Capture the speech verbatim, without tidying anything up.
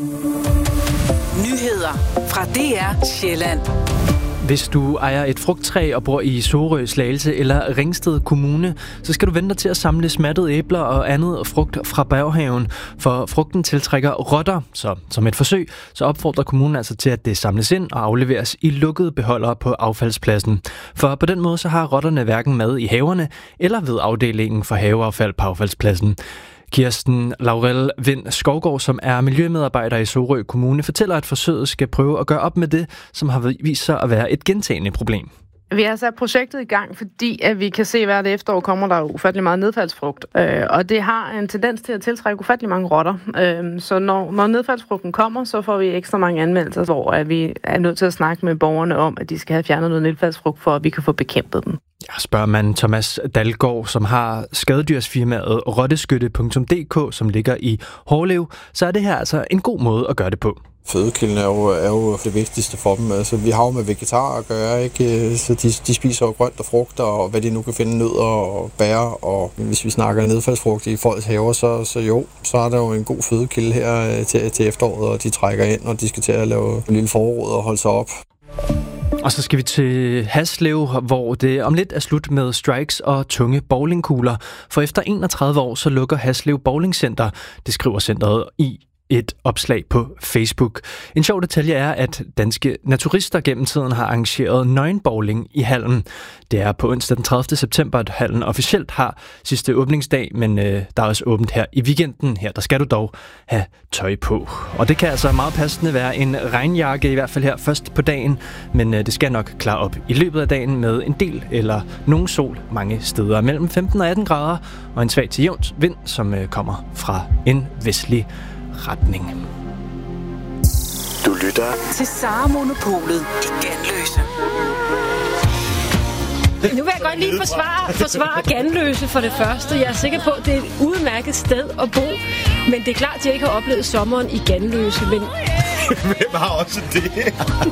Nyheder fra D R Sjælland. Hvis du ejer et frugttræ og bor i Sorø, Slagelse eller Ringsted Kommune, så skal du vente dig til at samle smattede æbler og andet frugt fra baghaven, for frugten tiltrækker rotter. Så som et forsøg, så opfordrer kommunen altså til, at det samles ind og afleveres i lukkede beholdere på affaldspladsen. For på den måde så har rotterne hverken mad i haverne eller ved afdelingen for haveaffald på affaldspladsen. Kirsten Laurel Vind Skovgaard, som er miljømedarbejder i Sorø Kommune, fortæller, at forsøget skal prøve at gøre op med det, som har vist sig at være et gentagende problem. Vi har sat projektet i gang, fordi at vi kan se, at hvert efterår kommer der ufattelig meget nedfaldsfrugt. Øh, og det har en tendens til at tiltrække ufattelig mange rotter. Øh, så når, når nedfaldsfrugten kommer, så får vi ekstra mange anmeldelser, hvor at vi er nødt til at snakke med borgerne om, at de skal have fjernet noget nedfaldsfrugt, for at vi kan få bekæmpet dem. Ja, spørger man Thomas Dalgaard, som har skadedyrsfirmaet rotteskytte punktum d k, som ligger i Hårlev, så er det her altså en god måde at gøre det på. Fødekilden er jo, er jo det vigtigste for dem. Altså, vi har jo med vegetarer at gøre, ikke? Så de, de spiser jo grønt og frugter, og hvad de nu kan finde, nødder og bær. Og hvis vi snakker nedfaldsfrugt i folks haver, så, så jo, så er der jo en god fødekilde her til, til efteråret, og de trækker ind, og de skal til at lave en lille forråd og holde sig op. Og så skal vi til Haslev, hvor det om lidt er slut med strikes og tunge bowlingkugler. For efter enogtredive år, så lukker Haslev Bowlingcenter. Det skriver centret i et opslag på Facebook. En sjov detalje er, at danske naturister gennem tiden har arrangeret nøgenbowling i hallen. Det er på onsdag den tredivte september, at hallen officielt har sidste åbningsdag, men øh, der er også åbent her i weekenden. Her der skal du dog have tøj på. Og det kan altså meget passende være en regnjakke, i hvert fald her først på dagen, men øh, det skal nok klare op i løbet af dagen med en del eller nogen sol mange steder. Mellem femten og atten grader og en svag til jævnt vind, som øh, kommer fra en vestlig retning. Du lytter til Sara Monopolet i Ganløse. Nu vil jeg godt lige forsvare, forsvare Ganløse for det første. Jeg er sikker på, at det er et udmærket sted at bo. Men det er klart, at jeg ikke har oplevet sommeren i Ganløse. Men hvem har også det?